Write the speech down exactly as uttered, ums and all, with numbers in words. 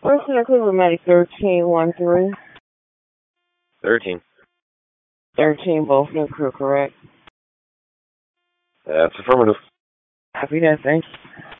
Person in Cleveland, Maddie, thirteen one three. thirteen. thirteen, both new crew, correct? That's affirmative. Happy that, thanks.